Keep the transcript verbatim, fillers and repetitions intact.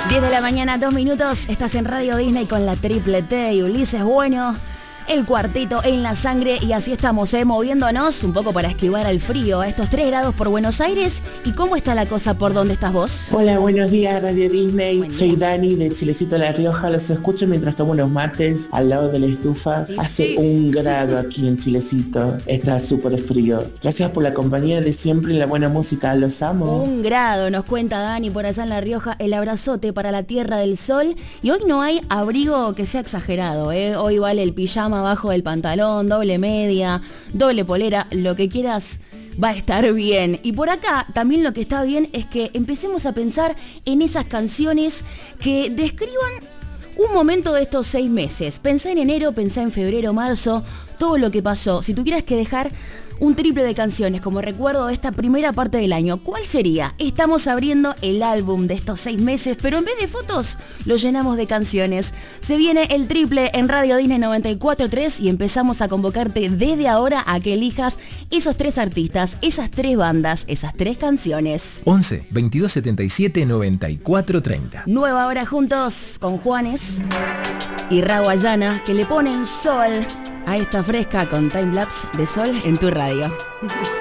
diez de la mañana, dos minutos, estás en Radio Disney con la Triple T y Ulises Bueno, el cuartito en la sangre, y así estamos, ¿eh? moviéndonos un poco para esquivar al frío, a estos tres grados por Buenos Aires. ¿Y cómo está la cosa por dónde estás vos? Hola, buenos días Radio Disney, Buen soy día. Dani de Chilecito La Rioja, los escucho mientras tomo los mates al lado de la estufa. Sí, Hace sí. un grado aquí en Chilecito, está súper frío. Gracias por la compañía de siempre y la buena música, los amo. Un grado, nos cuenta Dani por allá en La Rioja, el abrazote para la Tierra del Sol. Y hoy no hay abrigo que sea exagerado, ¿eh? Hoy vale el pijama abajo del pantalón, doble media, doble polera, lo que quieras va a estar bien. Y por acá también lo que está bien es que empecemos a pensar en esas canciones que describan un momento de estos seis meses. Pensá en enero, pensá en febrero, marzo, todo lo que pasó. Si tuvieras que dejar un triple de canciones como recuerdo de esta primera parte del año, ¿cuál sería? Estamos abriendo el álbum de estos seis meses, pero en vez de fotos, lo llenamos de canciones. Se viene el triple en Radio Disney noventa y cuatro punto tres y empezamos a convocarte desde ahora a que elijas esos tres artistas, esas tres bandas, esas tres canciones. once, veintidós setenta y siete, noventa y cuatro treinta. Nueva hora juntos con Juanes y Raguayana, que le ponen sol a esta fresca con timelapse de sol en tu radio.